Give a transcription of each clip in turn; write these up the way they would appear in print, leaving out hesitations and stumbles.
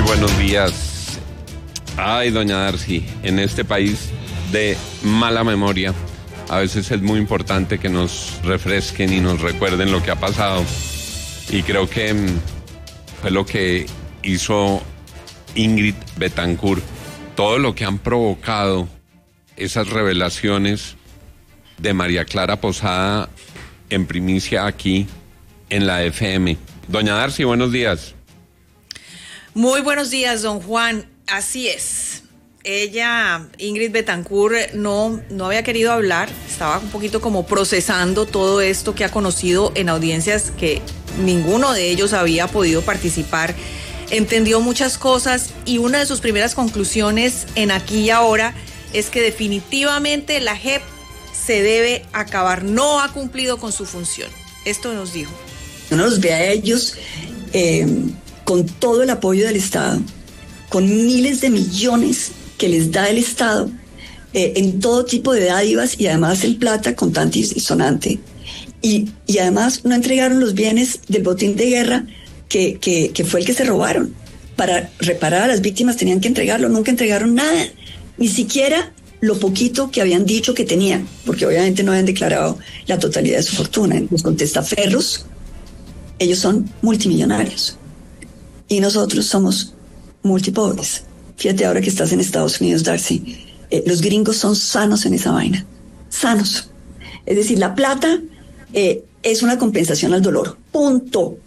buenos días. Ay, doña Darcy, en este país de mala memoria, a veces es muy importante que nos refresquen y nos recuerden lo que ha pasado. Y creo que fue lo que hizo Ingrid Betancourt. Todo lo que han provocado esas revelaciones de María Clara Posada en primicia aquí en la FM. Doña Darcy, buenos días. Muy buenos días, don Juan. Así es. Ella, Ingrid Betancourt, no había querido hablar. Estaba un poquito como procesando todo esto que ha conocido en audiencias que ninguno de ellos había podido participar. Entendió muchas cosas y una de sus primeras conclusiones en Aquí y Ahora es que definitivamente la JEP se debe acabar. No ha cumplido con su función. Esto nos dijo. Uno los ve a ellos con todo el apoyo del Estado, con miles de millones que les da el Estado en todo tipo de dádivas y además en plata contante y sonante. Y además no entregaron los bienes del botín de guerra que fue el que se robaron. Para reparar a las víctimas tenían que entregarlo, nunca entregaron nada, ni siquiera lo poquito que habían dicho que tenían, porque obviamente no habían declarado la totalidad de su fortuna. En los contestaferros, ellos son multimillonarios y nosotros somos multipobres. Fíjate ahora que estás en Estados Unidos, Darcy, los gringos son sanos en esa vaina, sanos. Es decir, la plata es una compensación al dolor, punto.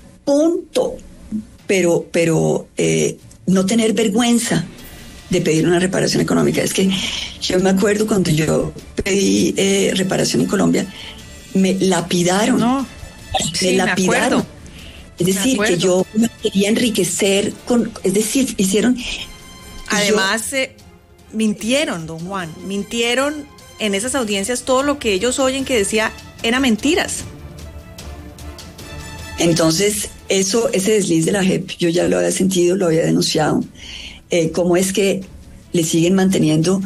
Pero no tener vergüenza de pedir una reparación económica. Es que yo me acuerdo cuando yo pedí reparación en Colombia, me lapidaron. No, sí, me lapidaron. Es decir, que yo me quería enriquecer es decir, hicieron. Además, mintieron, don Juan, mintieron en esas audiencias. Todo lo que ellos oyen que decía era mentiras. Entonces, ese desliz de la JEP, yo ya lo había sentido, lo había denunciado. Cómo es que le siguen manteniendo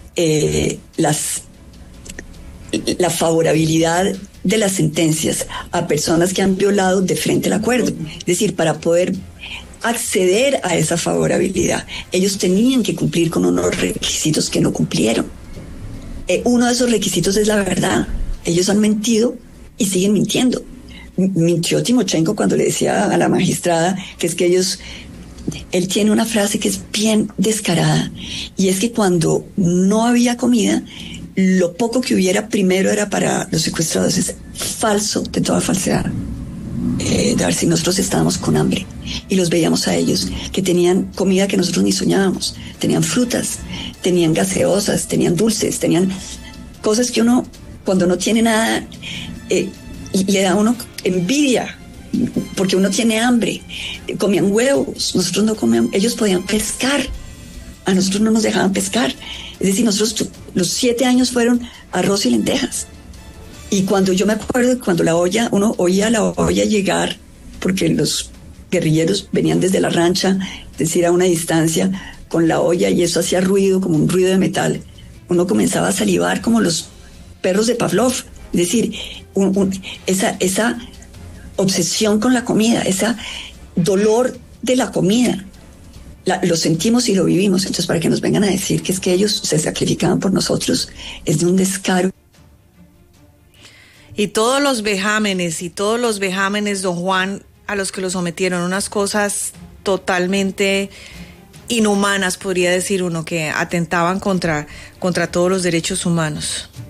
la favorabilidad de las sentencias a personas que han violado de frente el acuerdo. Es decir, para poder acceder a esa favorabilidad, ellos tenían que cumplir con unos requisitos que no cumplieron. Uno de esos requisitos es la verdad. Ellos han mentido y siguen mintiendo. Mintió Timochenko cuando le decía a la magistrada que es que él tiene una frase que es bien descarada, y es que cuando no había comida, lo poco que hubiera primero era para los secuestrados. Es falso de toda falsedad. Darcy, nosotros estábamos con hambre y los veíamos a ellos que tenían comida que nosotros ni soñábamos. Tenían frutas, tenían gaseosas, tenían dulces, tenían cosas que uno, cuando no tiene nada, le da a uno envidia, porque uno tiene hambre. Comían huevos, nosotros no comíamos. Ellos podían pescar, a nosotros no nos dejaban pescar. Es decir, nosotros los 7 años fueron arroz y lentejas. Y cuando yo me acuerdo, cuando uno oía la olla llegar, porque los guerrilleros venían desde la rancha, es decir, a una distancia, con la olla, y eso hacía ruido, como un ruido de metal. Uno comenzaba a salivar como los perros de Pavlov. Es decir, esa obsesión con la comida, ese dolor de la comida, lo sentimos y lo vivimos. Entonces, para que nos vengan a decir que es que ellos se sacrificaban por nosotros, es de un descaro. Y todos los vejámenes, don Juan, a los que los sometieron, unas cosas totalmente inhumanas, podría decir uno, que atentaban contra todos los derechos humanos.